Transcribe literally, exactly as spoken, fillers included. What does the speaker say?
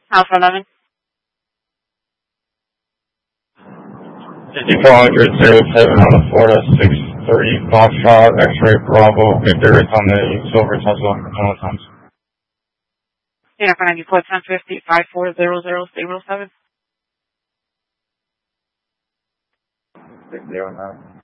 Alpha eleven. fifty-four hundred zero seven on the Florida six three Foxtrot X-ray Bravo. If there is on the Silver Tesla, no times. Yeah, for ninety-four ten fifty five four zero zero zero seven. Six zero nine.